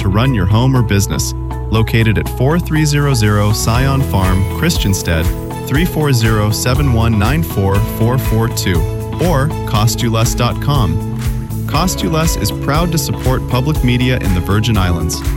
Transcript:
to run your home or business. Located at 4300 Scion Farm, Christiansted, 340-7194442, or costyouless.com. Cost You Less is proud to support public media in the Virgin Islands.